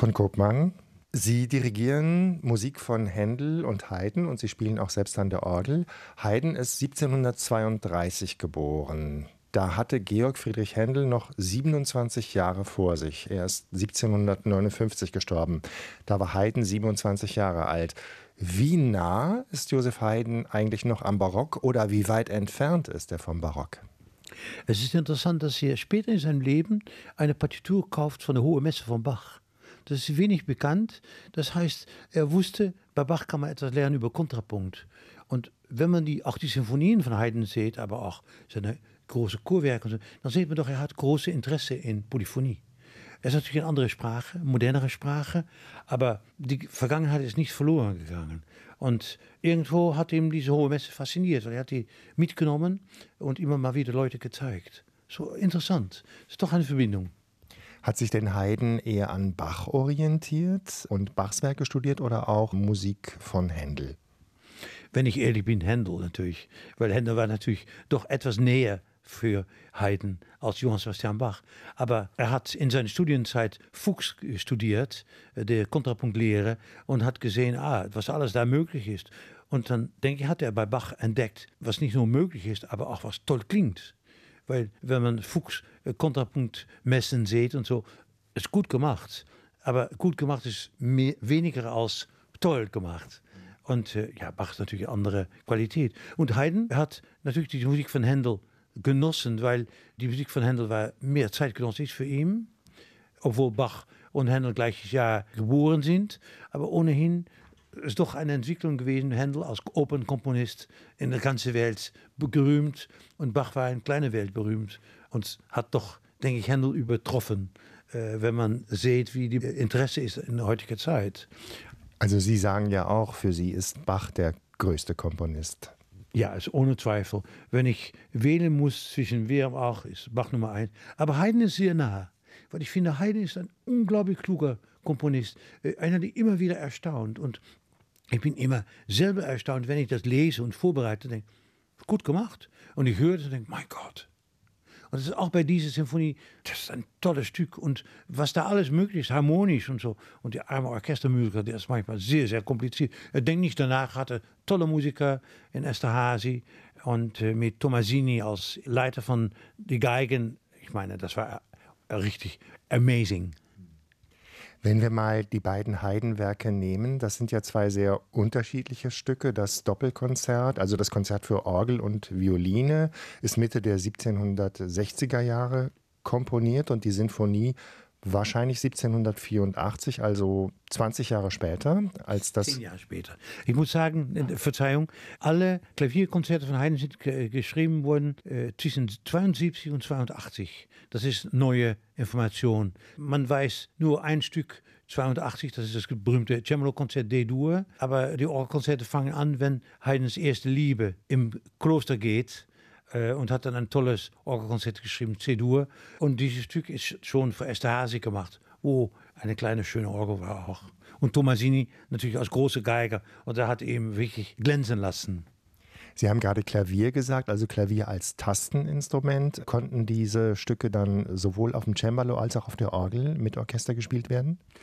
von Koopman. Sie dirigieren Musik von Händel und Haydn und Sie spielen auch selbst an der Orgel. Haydn ist 1732 geboren. Da hatte Georg Friedrich Händel noch 27 Jahre vor sich. Er ist 1759 gestorben. Da war Haydn 27 Jahre alt. Wie nah ist Joseph Haydn eigentlich noch am Barock oder wie weit entfernt ist er vom Barock? Es ist interessant, dass er später in seinem Leben eine Partitur kauft von der Hohe Messe von Bach. Das ist wenig bekannt. Das heißt, er wusste, bei Bach kann man etwas lernen über Kontrapunkt. Und wenn man auch die Sinfonien von Haydn sieht, aber auch seine große Chorwerke, und so, dann sieht man doch, er hat große Interesse in Polyphonie. Es ist natürlich eine andere Sprache, modernere Sprache, aber die Vergangenheit ist nicht verloren gegangen. Und irgendwo hat ihm diese Hohe Messe fasziniert, weil er hat die mitgenommen und immer mal wieder Leute gezeigt. So interessant. Das ist doch eine Verbindung. Hat sich denn Haydn eher an Bach orientiert und Bachs Werke studiert oder auch Musik von Händel? Wenn ich ehrlich bin, Händel natürlich. Weil Händel war natürlich doch etwas näher für Haydn als Johann Sebastian Bach. Aber er hat in seiner Studienzeit Fuchs studiert, der Kontrapunktlehre, und hat gesehen, was alles da möglich ist. Und dann, denke ich, hat er bei Bach entdeckt, was nicht nur möglich ist, aber auch was toll klingt. Weil wenn man Fuchs Kontrapunktmessen sieht und so, ist gut gemacht. Aber gut gemacht ist weniger als toll gemacht. Und Bach hat natürlich eine andere Qualität. Und Haydn hat natürlich die Musik von Händel genossen, weil die Musik von Händel war mehr zeitgenössisch für ihn. Obwohl Bach und Händel gleiches Jahr geboren sind. Aber ohnehin ist doch eine Entwicklung gewesen. Händel als Opernkomponist in der ganzen Welt gerühmt und Bach war in kleiner Welt berühmt und hat doch, denke ich, Händel übertroffen, wenn man sieht, wie die Interesse ist in der heutigen Zeit. Also Sie sagen ja auch, für Sie ist Bach der größte Komponist. Ja, ist ohne Zweifel. Wenn ich wählen muss zwischen wer auch, ist Bach Nummer 1. Aber Haydn ist sehr nah. Weil ich finde, Haydn ist ein unglaublich kluger Komponist. Einer, der immer wieder erstaunt. Und ich bin immer selber erstaunt, wenn ich das lese und vorbereite, denke, gut gemacht. Und ich höre das und denke, mein Gott. Und das ist auch bei dieser Sinfonie, das ist ein tolles Stück. Und was da alles möglich ist, harmonisch und so. Und der arme Orchestermusiker, der ist manchmal sehr, sehr kompliziert. Er denkt nicht danach, hatte tolle Musiker in Esterházy und mit Tomasini als Leiter von die Geigen. Ich meine, das war richtig amazing. Wenn wir mal die beiden Haydn-Werke nehmen, das sind ja zwei sehr unterschiedliche Stücke. Das Doppelkonzert, also das Konzert für Orgel und Violine, ist Mitte der 1760er Jahre komponiert und die Sinfonie wahrscheinlich 1784, also 20 Jahre später als das. 10 Jahre später. Ich muss sagen, Verzeihung, alle Klavierkonzerte von Haydn sind geschrieben worden zwischen 72 und 82. Das ist neue Information. Man weiß nur ein Stück, 82, das ist das berühmte Cembalo-Konzert D-Dur. Aber die Orgelkonzerte fangen an, wenn Haydns erste Liebe im Kloster geht. Und hat dann ein tolles Orgelkonzert geschrieben, C-Dur. Und dieses Stück ist schon für Esterházy gemacht, wo eine kleine schöne Orgel war auch. Und Tomasini natürlich als großer Geiger und er hat eben wirklich glänzen lassen. Sie haben gerade Klavier gesagt, also Klavier als Tasteninstrument. Konnten diese Stücke dann sowohl auf dem Cembalo als auch auf der Orgel mit Orchester gespielt werden?